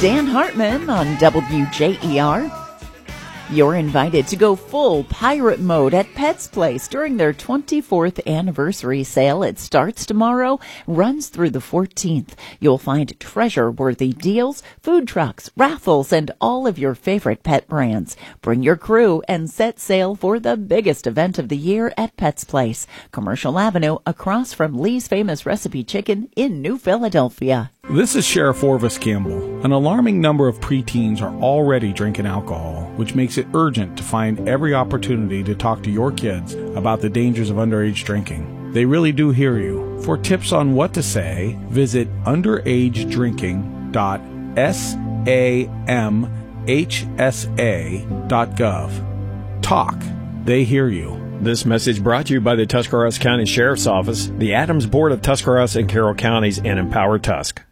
Dan Hartman on WJER. You're invited to go full pirate mode at Pets Place during their 24th anniversary sale. It starts tomorrow, runs through the 14th. You'll find treasure-worthy deals, food trucks, raffles, and all of your favorite pet brands. Bring your crew and set sail for the biggest event of the year at Pets Place, Commercial Avenue, across from Lee's Famous Recipe Chicken in New Philadelphia. This is Sheriff Orvis Campbell. An alarming number of preteens are already drinking alcohol, which makes it urgent to find every opportunity to talk to your kids about the dangers of underage drinking. They really do hear you. For tips on what to say, visit underagedrinking.samhsa.gov. Talk. They hear you. This message brought to you by the Tuscarawas County Sheriff's Office, the Adams Board of Tuscarawas and Carroll Counties, and Empower Tusk.